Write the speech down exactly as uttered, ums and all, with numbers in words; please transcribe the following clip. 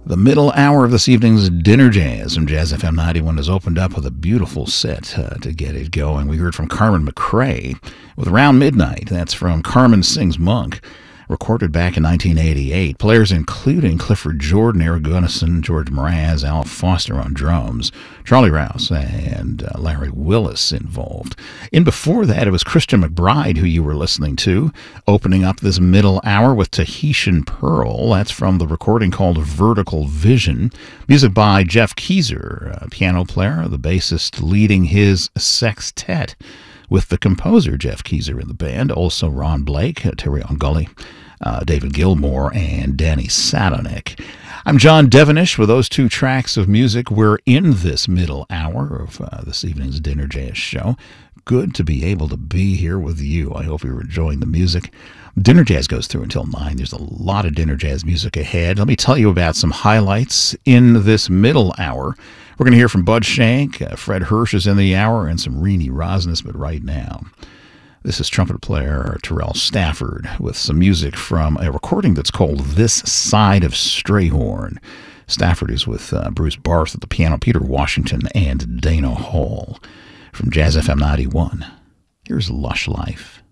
The middle hour of this evening's Dinner Jazz from Jazz F M ninety-one is opened up with a beautiful set uh, to get it going. We heard from Carmen McRae with Around Midnight. That's from Carmen Sings Monk, recorded back in nineteen eighty-eight. Players including Clifford Jordan, Eric Gunnison, George Mraz, Al Foster on drums, Charlie Rouse, and uh, Larry Willis involved. In before that, it was Christian McBride who you were listening to, opening up this middle hour with Tahitian Pearl. That's from the recording called Vertical Vision. Music by Jeff Keezer, a piano player, the bassist leading his sextet with the composer Jeff Keezer in the band, also Ron Blake, Terry Ongully, uh, David Gilmour, and Danny Sadonik. I'm John Devenish with those two tracks of music. We're in this middle hour of uh, this evening's Dinner Jazz show. Good to be able to be here with you. I hope you're enjoying the music. Dinner Jazz goes through until nine. There's a lot of Dinner Jazz music ahead. Let me tell you about some highlights in this middle hour. We're going to hear from Bud Shank, uh, Fred Hirsch is in the hour, and some Renee Rosnes, but right now, this is trumpet player Terrell Stafford with some music from a recording that's called This Side of Strayhorn. Stafford is with uh, Bruce Barth at the piano, Peter Washington, and Dana Hall. From Jazz F M ninety-one, here's Lush Life.